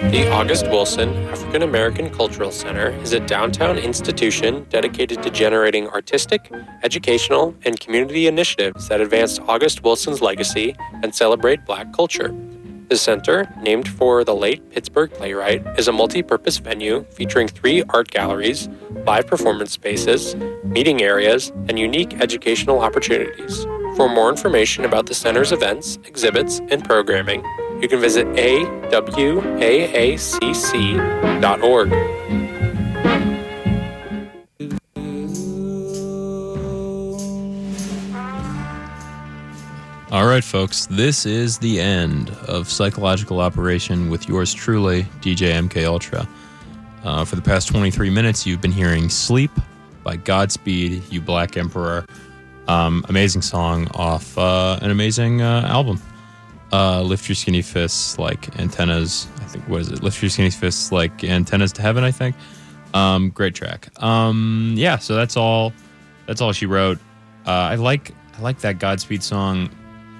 The August Wilson African American Cultural Center is a downtown institution dedicated to generating artistic, educational, and community initiatives that advance August Wilson's legacy and celebrate Black culture. The center, named for the late Pittsburgh playwright, is a multi-purpose venue featuring 3 art galleries, 5 performance spaces, meeting areas, and unique educational opportunities. For more information about the center's events, exhibits, and programming, you can visit awaacc.org. All right, folks, this is the end of Psychological Operation with yours truly, DJ MK Ultra. For the past 23 minutes, you've been hearing Sleep by Godspeed, You Black Emperor. Amazing song off an amazing album. Lift Your Skinny Fists Like Antennas. I think, what is it? Lift Your Skinny Fists Like Antennas to Heaven, I think. Great track. Yeah, so that's all she wrote. I like that Godspeed song.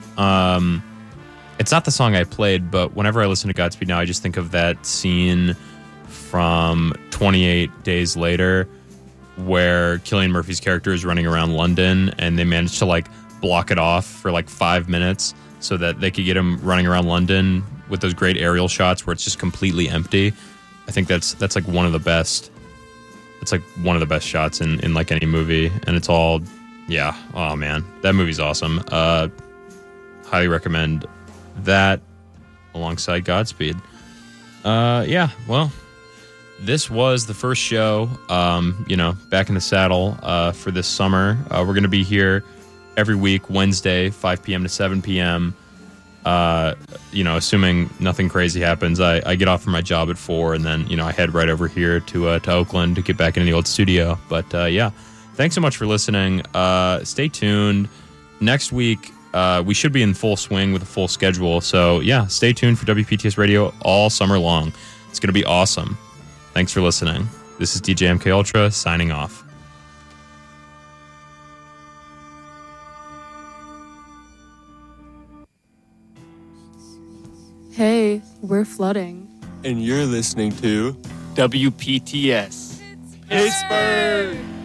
It's not the song I played, but whenever I listen to Godspeed now, I just think of that scene from 28 Days Later where Cillian Murphy's character is running around London and they managed to like block it off for like 5 minutes so that they could get him running around London with those great aerial shots where it's just completely empty. I think that's like one of the best. It's like one of the best shots in like any movie, and it's all, yeah. Oh man, that movie's awesome. Highly recommend that alongside Godspeed. Yeah, well, this was the first show, back in the saddle for this summer. We're going to be here every week, Wednesday, 5 p.m. to 7 p.m. Assuming nothing crazy happens, I get off from my job at 4, and then, I head right over here to Oakland to get back into the old studio. But, yeah, thanks so much for listening. Stay tuned. Next week, we should be in full swing with a full schedule. So, yeah, stay tuned for WPTS Radio all summer long. It's going to be awesome. Thanks for listening. This is DJ MK Ultra signing off. Hey, we're flooding. And you're listening to WPTS Pittsburgh.